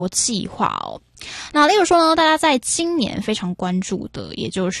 计划哦。那例如说呢，大家在今年非常关注的，也就是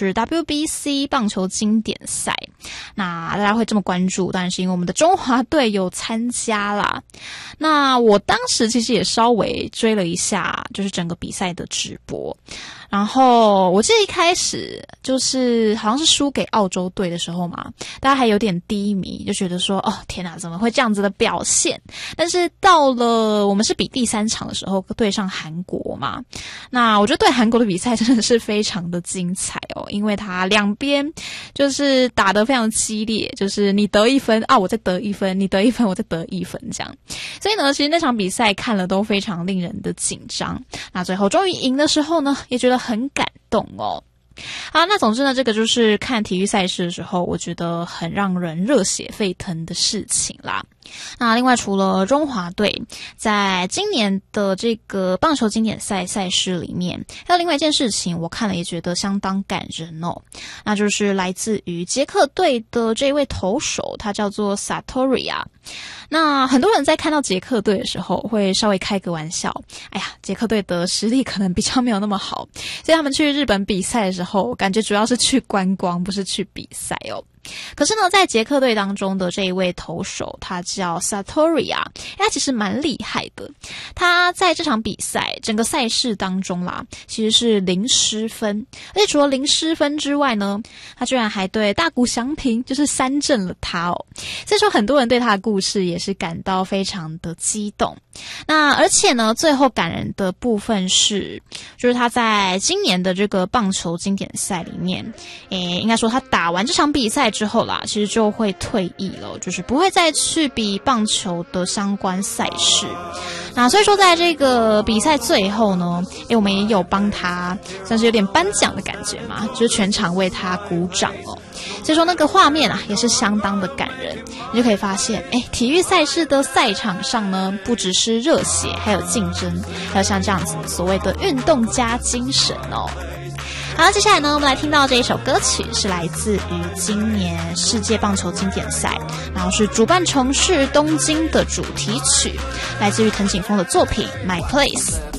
WBC 棒球经典赛。那大家会这么关注，当然是因为我们的中华队有参加啦。那我当时其实也稍微追了一下，就是整个比赛的直播。然后我记得一开始就是好像是输给澳洲队的时候嘛，大家还有点低迷，就觉得说哦天哪，怎么会这样子的表现？但是到了我们是比第3场的时候对上韩国嘛，那我觉得对韩国的比赛真的是非常的精彩哦，因为他两边就是打得非常激烈，就是你得1分啊，我再得1分，你得1分，我再得1分这样。所以呢，其实那场比赛看了都非常令人的紧张。那最后终于赢的时候呢，也觉得很感动哦。好，那总之呢，这个就是看体育赛事的时候，我觉得很让人热血沸腾的事情啦。那另外除了中华队在今年的这个棒球经典赛赛事里面，还有另外一件事情我看了也觉得相当感人哦，那就是来自于捷克队的这位投手，他叫做 Satorya。那很多人在看到捷克队的时候会稍微开个玩笑，哎呀，捷克队的实力可能比较没有那么好，所以他们去日本比赛的时候感觉主要是去观光，不是去比赛哦。可是呢，在捷克队当中的这一位投手，他叫 Satorya， 他其实蛮厉害的。他在这场比赛整个赛事当中啦，其实是0失分，而且除了0失分之外呢，他居然还对大谷翔平就是3振了他哦。所以说很多人对他的故事也是感到非常的激动。那而且呢，最后感人的部分是，就是他在今年的这个棒球经典赛里面，应该说他打完这场比赛之后啦，其实就会退役了，就是不会再去比棒球的相关赛事。那所以说在这个比赛最后呢，我们也有帮他算是有点颁奖的感觉嘛，就是全场为他鼓掌哦。所以说那个画面啊也是相当的感人，你就可以发现体育赛事的赛场上呢，不只是热血，还有竞争，还有像这样子所谓的运动家精神哦。好，接下来呢，我们来听到这一首歌曲是来自于今年世界棒球经典赛，然后是主办城市东京的主题曲，来自于藤井风的作品《My Place》。